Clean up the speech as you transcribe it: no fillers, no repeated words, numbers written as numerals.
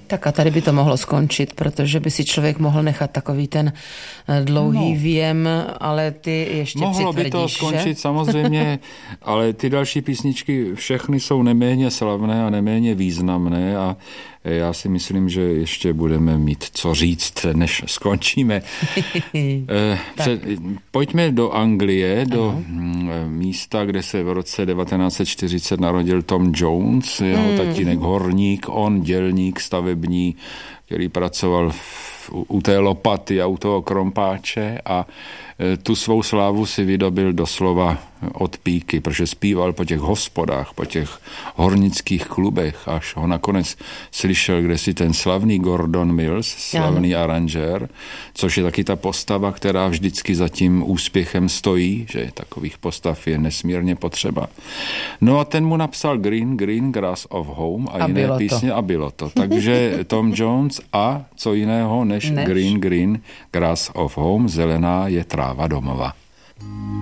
Tak a tady by to mohlo skončit, protože by si člověk mohl nechat takový ten dlouhý výjem, ale ty ještě mohlo přitvrdíš, by to skončit, že? samozřejmě, ale ty další písničky všechny jsou neméně slavné a neméně významné a já si myslím, že ještě budeme mít co říct, než skončíme. Pojďme do Anglie, do místa, kde se v roce 1940 narodil Tom Jones, jeho tatínek horník, on dělník, stavební, který pracoval u té lopaty a u toho krompáče a tu svou slávu si vydobil doslova od píky, protože zpíval po těch hospodách, po těch hornických klubech, až ho nakonec slyšel, kde si ten slavný Gordon Mills, slavný aranžér, což je taky ta postava, která vždycky za tím úspěchem stojí, že takových postav je nesmírně potřeba. No a ten mu napsal Green, Green Grass of Home a jiné písně a bylo to. Takže Tom Jones a co jiného než Green, Green Grass of Home, zelená je tráva domova.